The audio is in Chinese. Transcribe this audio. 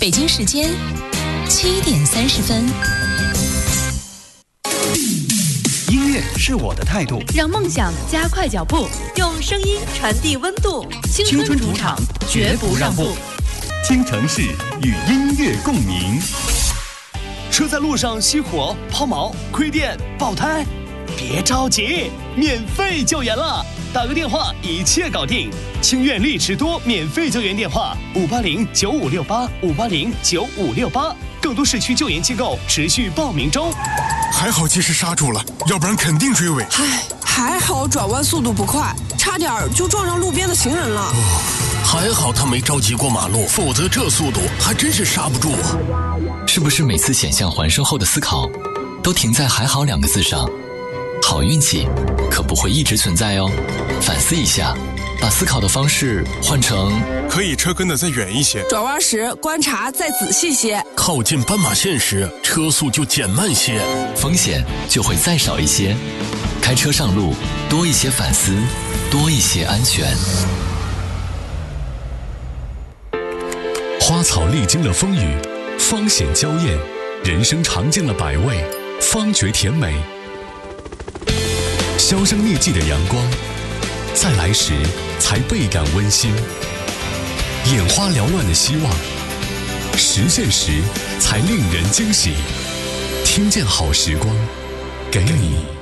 北京时间7:30。 音乐是我的态度， 让梦想加快脚步，用声音传递温度。青春主场，绝不让步。 京城市与音乐共鸣。 车在路上熄火、抛锚、亏电、爆胎，别着急，免费救援了！打个电话，一切搞定。清苑丽驰多免费救援电话：5809568，5809568。更多市区救援机构持续报名中。 还好及时刹住了，要不然肯定追尾。 还好转弯速度不快，差点就撞上路边的行人了。 还好他没着急过马路，否则这速度还真是刹不住啊。 是不是每次险象环生后的思考都停在还好2个字上？好运气可不会一直存在哦，反思一下，把思考的方式换成可以车跟得再远一些， 转弯时观察再仔细些， 靠近斑马线时车速就减慢些， 风险就会再少一些。开车上路多一些反思，多一些安全。 花草历经了风雨，芳显娇艳；人生尝尽了百味，方觉甜美。销声匿迹的阳光，在来时才倍感温馨；眼花缭乱的希望，实现时才令人惊喜。听见好时光，给你